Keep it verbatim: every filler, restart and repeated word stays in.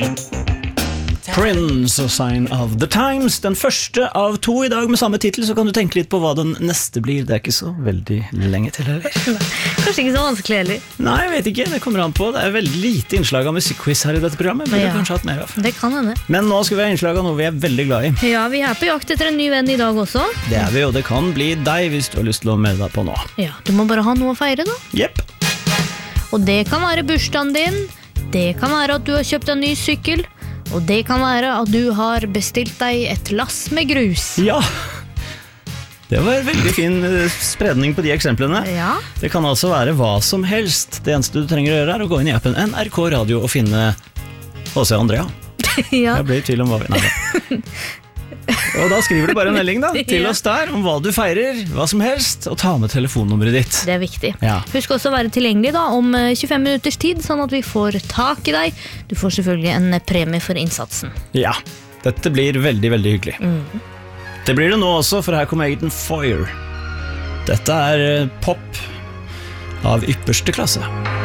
Prince og Sign of the Times, den første av to i dag med samme titel, så kan du tenke litt på hva den neste blir. Det er ikke så veldig lenge til, eller? Kanskje ikke så vanskelig heller. Nei, jeg vet ikke, det kommer an på. Det er veldig lite innslag av musikkquiz her i dette programmet. Burde Ja. kanskje hatt mer av. Det kan hende. Men nå skal vi ha innslag av noe vi er veldig glad i. Ja, vi er på jakt etter en ny venn i dag også. Det er vi, og det kan bli deg hvis du har lyst til å melde deg på nå. Ja, du må bare ha noe å feire da. Jepp. Og det kan være bursdagen din, det kan være at du har kjøpt en ny sykkel, og det kan være at du har bestilt deg et lass med grus. Ja. Det var en veldig fin eh, spredning på de eksemplene. Ja. Det kan altså være hva som helst. Det eneste du trenger å gjøre er å gå inn i appen N R K Radio og finne H C Andrea. Ja. Jeg ble i tvil om hva vi... Nei, da. Og da skriver du bare en melding da, til oss der om hva du feirer, hva som helst, og ta med telefonnummeret ditt. Det er viktig. Ja. Husk også å være tilgjengelig da om eh, tjuefem minutters tid, sånn at vi får tak i deg. Du får selvfølgelig en premie for innsatsen. Ja, dette blir veldig, veldig hyggelig. Mm. Det blir det nå også, for her kommer Aiden Foyer. Dette er eh, pop av ypperste klasse.